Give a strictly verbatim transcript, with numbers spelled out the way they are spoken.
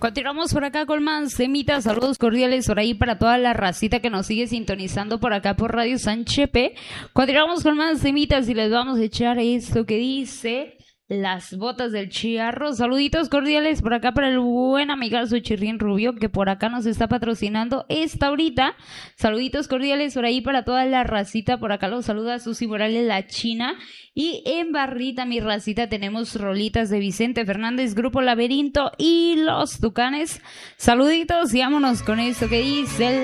Continuamos por acá con más temitas, saludos cordiales por ahí para toda la racita que nos sigue sintonizando por acá por Radio San Chepe. Continuamos con más temitas y les vamos a echar esto que dice Las Botas del Chiarro. Saluditos cordiales por acá para el buen amigazo Chirrín Rubio que por acá nos está patrocinando esta ahorita. Saluditos cordiales por ahí para toda la racita, por acá los saluda Susi Morales la China. Y en barrita, mi racita, tenemos rolitas de Vicente Fernández, Grupo Laberinto y Los Tucanes. Saluditos y vámonos con esto que dice